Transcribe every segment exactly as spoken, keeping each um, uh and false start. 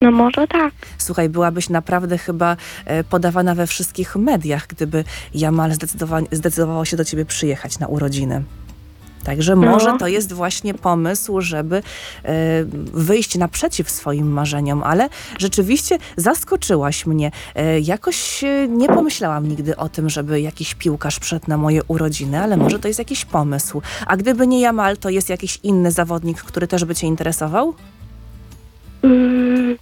No może tak. Słuchaj, byłabyś naprawdę chyba e, podawana we wszystkich mediach, gdyby Jamal zdecydowa- zdecydowało się do ciebie przyjechać na urodziny. Także może No. to jest właśnie pomysł, żeby e, wyjść naprzeciw swoim marzeniom, ale rzeczywiście zaskoczyłaś mnie. E, jakoś e, nie pomyślałam nigdy o tym, żeby jakiś piłkarz przyszedł na moje urodziny, ale może to jest jakiś pomysł. A gdyby nie Jamal, to jest jakiś inny zawodnik, który też by cię interesował? Mm.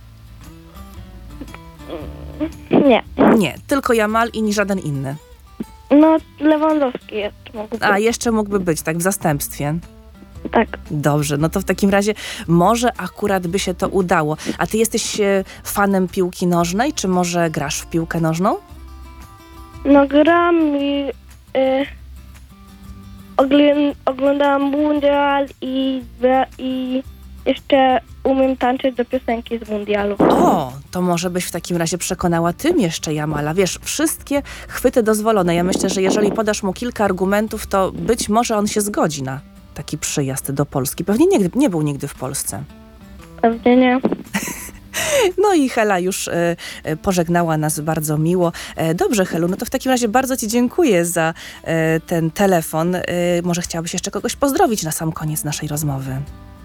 Nie. Nie, tylko Jamal i żaden inny. No Lewandowski jeszcze mógłby. A, jeszcze mógłby być, tak, w zastępstwie. Tak. Dobrze, no to w takim razie może akurat by się to udało. A ty jesteś e, fanem piłki nożnej, czy może grasz w piłkę nożną? No gram i y, oglę- oglądałam mundial i, bra- i jeszcze umiem tańczyć do piosenki z mundialu. O, to może byś w takim razie przekonała tym jeszcze Jamala. Wiesz, wszystkie chwyty dozwolone. Ja myślę, że jeżeli podasz mu kilka argumentów, to być może on się zgodzi na taki przyjazd do Polski. Pewnie nigdy, nie był nigdy w Polsce. Pewnie nie. No i Hela już e, e, pożegnała nas bardzo miło. E, dobrze, Helu, no to w takim razie bardzo ci dziękuję za e, ten telefon. E, może chciałabyś jeszcze kogoś pozdrowić na sam koniec naszej rozmowy?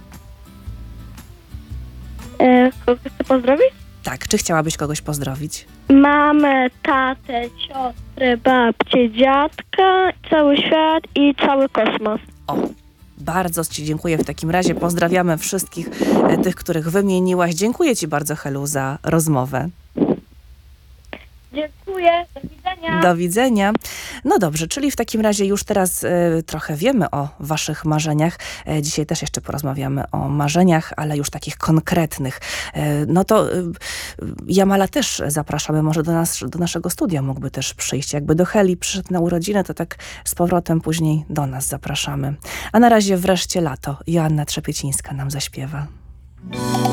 E, kogo chcę pozdrowić? Tak, czy chciałabyś kogoś pozdrowić? Mamę, tatę, siostrę, babcię, dziadka, cały świat i cały kosmos. O, bardzo ci dziękuję w takim razie. Pozdrawiamy wszystkich e, tych, których wymieniłaś. Dziękuję ci bardzo, Helu, za rozmowę. Dziękuję, do widzenia. Do widzenia. No dobrze, czyli w takim razie już teraz e, trochę wiemy o waszych marzeniach. E, dzisiaj też jeszcze porozmawiamy o marzeniach, ale już takich konkretnych. E, no to e, Jamala też zapraszamy może do nas, do naszego studia mógłby też przyjść. Jakby do Heli przyszedł na urodziny, to tak z powrotem później do nas zapraszamy. A na razie Wreszcie lato. Joanna Trzepiecińska nam zaśpiewa.